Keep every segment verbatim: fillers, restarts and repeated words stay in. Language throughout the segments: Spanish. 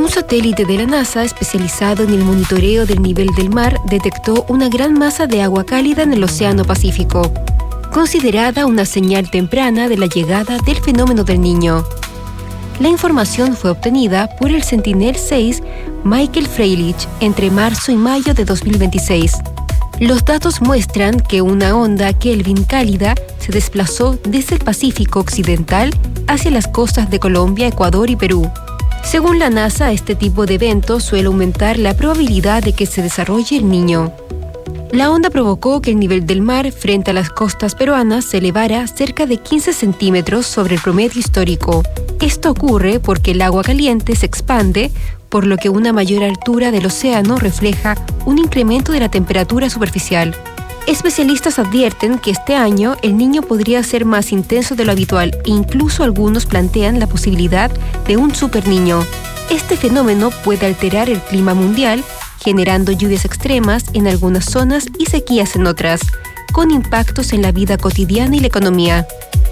Un satélite de la NASA especializado en el monitoreo del nivel del mar detectó una gran masa de agua cálida en el Océano Pacífico, considerada una señal temprana de la llegada del fenómeno del Niño. La información fue obtenida por el Sentinel seis Michael Freilich entre marzo y mayo de dos mil veintiséis. Los datos muestran que una onda Kelvin cálida se desplazó desde el Pacífico Occidental hacia las costas de Colombia, Ecuador y Perú. Según la NASA, este tipo de evento suele aumentar la probabilidad de que se desarrolle el Niño. La onda provocó que el nivel del mar frente a las costas peruanas se elevara cerca de quince centímetros sobre el promedio histórico. Esto ocurre porque el agua caliente se expande, por lo que una mayor altura del océano refleja un incremento de la temperatura superficial. Especialistas advierten que este año el Niño podría ser más intenso de lo habitual e incluso algunos plantean la posibilidad de un superniño. Este fenómeno puede alterar el clima mundial, generando lluvias extremas en algunas zonas y sequías en otras, con impactos en la vida cotidiana y la economía.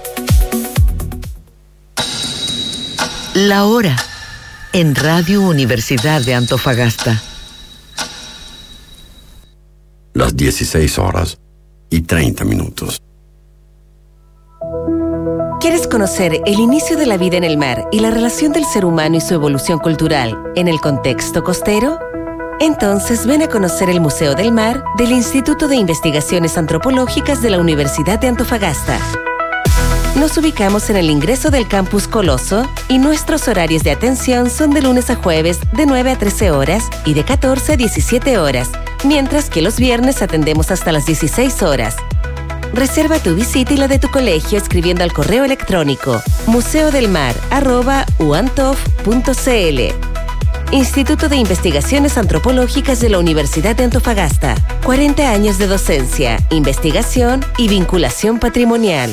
La hora en Radio Universidad de Antofagasta. Las dieciséis horas y treinta minutos. ¿Quieres conocer el inicio de la vida en el mar y la relación del ser humano y su evolución cultural en el contexto costero? Entonces ven a conocer el Museo del Mar del Instituto de Investigaciones Antropológicas de la Universidad de Antofagasta. Nos ubicamos en el ingreso del Campus Coloso y nuestros horarios de atención son de lunes a jueves de nueve a trece horas y de catorce a diecisiete horas, mientras que los viernes atendemos hasta las dieciséis horas. Reserva tu visita y la de tu colegio escribiendo al correo electrónico museodelmar arroba uantof punto cl. Instituto de Investigaciones Antropológicas de la Universidad de Antofagasta. cuarenta años de docencia, investigación y vinculación patrimonial.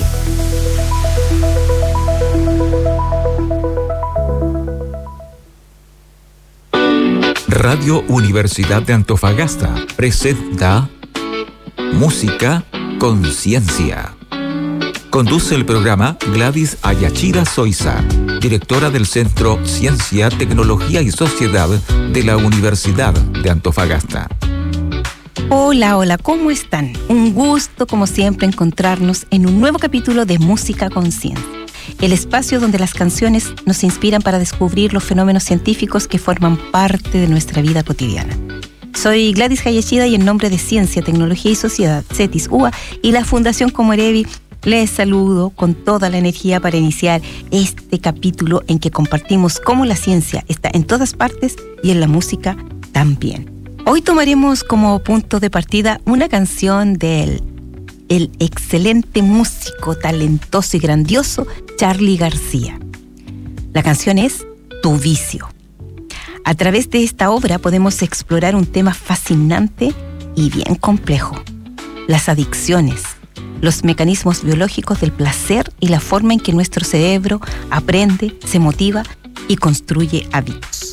Radio Universidad de Antofagasta presenta Música Conciencia. Conduce el programa Gladys Ayachira Soiza, directora del Centro Ciencia, Tecnología y Sociedad de la Universidad de Antofagasta. Hola, hola, ¿cómo están? Un gusto, como siempre, encontrarnos en un nuevo capítulo de Música Conciencia, el espacio donde las canciones nos inspiran para descubrir los fenómenos científicos que forman parte de nuestra vida cotidiana. Soy Gladys Ayachira y en nombre de Ciencia, Tecnología y Sociedad, CETIS U A y la Fundación Comorevi, les saludo con toda la energía para iniciar este capítulo en que compartimos cómo la ciencia está en todas partes y en la música también. Hoy tomaremos como punto de partida una canción del el excelente músico, talentoso y grandioso Charly García. La canción es Tu Vicio. A través de esta obra podemos explorar un tema fascinante y bien complejo: las adicciones, los mecanismos biológicos del placer y la forma en que nuestro cerebro aprende, se motiva y construye hábitos.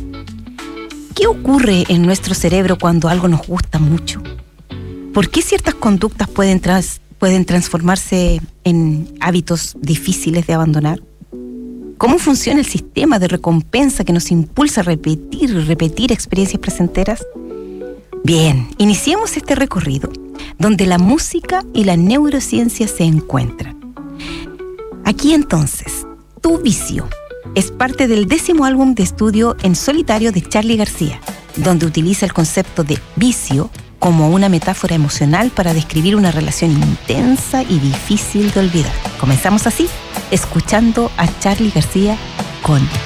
¿Qué ocurre en nuestro cerebro cuando algo nos gusta mucho? ¿Por qué ciertas conductas pueden, trans, pueden transformarse en hábitos difíciles de abandonar? ¿Cómo funciona el sistema de recompensa que nos impulsa a repetir y repetir experiencias placenteras? Bien, iniciemos este recorrido donde la música y la neurociencia se encuentran. Aquí entonces, Tu Vicio es parte del décimo álbum de estudio en solitario de Charly García, donde utiliza el concepto de vicio como una metáfora emocional para describir una relación intensa y difícil de olvidar. Comenzamos así, escuchando a Charly García con